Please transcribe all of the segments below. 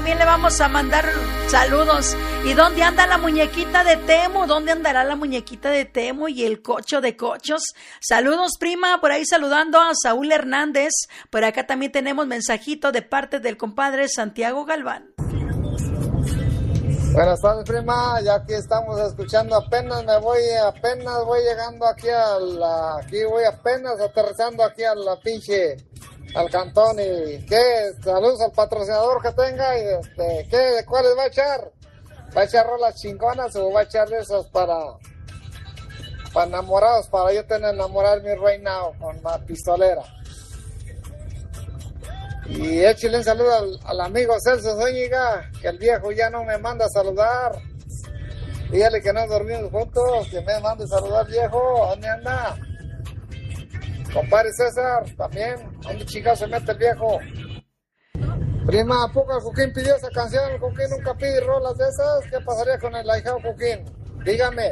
también le vamos a mandar saludos. ¿Y dónde anda la muñequita de Temo? ¿Dónde andará la muñequita de Temo y el cocho de cochos? Saludos, prima, por ahí saludando a Saúl Hernández. Por acá también tenemos mensajito de parte del compadre Santiago Galván. Buenas tardes, prima, ya aquí estamos escuchando, apenas voy llegando aquí voy apenas aterrizando aquí a la pinche, al cantón, y saludos al patrocinador que tenga, y ¿de cuáles va a echar? ¿Va a echar rolas chingonas o va a echar de esas para enamorados, para yo tener enamorarme right now con la pistolera? Y échale un saludo al amigo Celso Zúñiga, que el viejo ya no me manda a saludar. Dígale que no dormimos juntos, que me mande a saludar, viejo. ¿Dónde anda? Compadre César, también. ¿Dónde chingado se mete el viejo? Prima, ¿a poco el Cuquín pidió esa canción? ¿El Cuquín nunca pide rolas de esas? ¿Qué pasaría con el ahijado Cuquín? Dígame.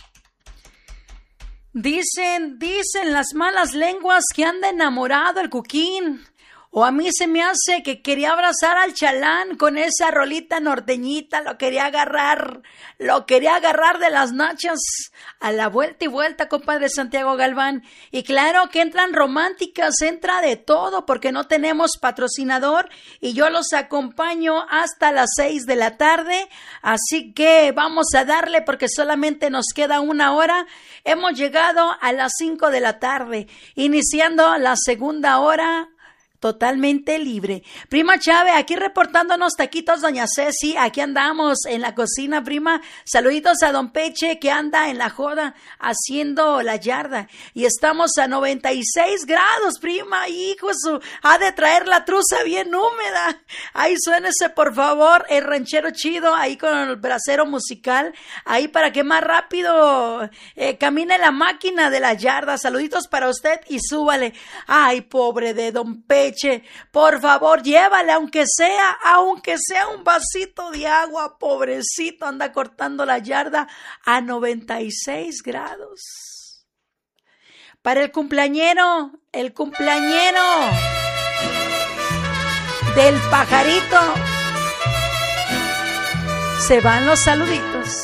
Dicen las malas lenguas que anda enamorado el Cuquín. O a mí se me hace que quería abrazar al Chalán con esa rolita norteñita, lo quería agarrar de las nachas a la vuelta y vuelta, compadre Santiago Galván. Y claro que entran románticas, entra de todo, porque no tenemos patrocinador y yo los acompaño hasta las 6 de la tarde. Así que vamos a darle, porque solamente nos queda una hora. Hemos llegado a las 5 de la tarde, iniciando la segunda hora totalmente libre. Prima Chávez, aquí reportándonos taquitos doña Ceci, aquí andamos en la cocina, prima. Saluditos a don Peche, que anda en la joda haciendo la yarda. Y estamos a 96 grados, prima. Hijo, ha de traer la truza bien húmeda. Ahí suénese, por favor, el ranchero chido, ahí con el bracero musical, ahí para que más rápido camine la máquina de la yarda. Saluditos para usted y súbale. Ay, pobre de don Peche. Por favor, llévale, aunque sea un vasito de agua, pobrecito, anda cortando la yarda a 96 grados. Para el cumpleañero del pajarito, se van los saluditos.